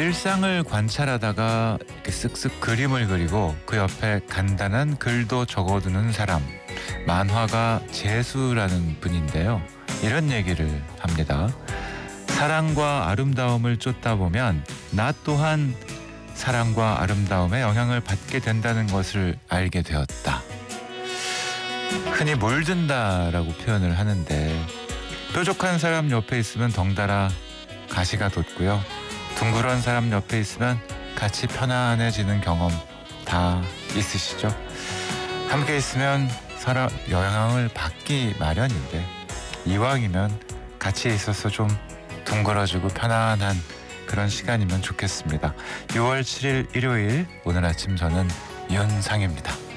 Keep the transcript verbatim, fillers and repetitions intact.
일상을 관찰하다가 이렇게 쓱쓱 그림을 그리고 그 옆에 간단한 글도 적어두는 사람, 만화가 재수라는 분인데요. 이런 얘기를 합니다. 사랑과 아름다움을 쫓다 보면 나 또한 사랑과 아름다움에 영향을 받게 된다는 것을 알게 되었다. 흔히 물든다라고 표현을 하는데, 뾰족한 사람 옆에 있으면 덩달아 가시가 돋고요. 둥그런 사람 옆에 있으면 같이 편안해지는 경험 다 있으시죠? 함께 있으면 서로 영향을 받기 마련인데, 이왕이면 같이 있어서 좀 둥그러지고 편안한 그런 시간이면 좋겠습니다. 유월 칠일 일요일, 오늘 아침 저는 윤상입니다.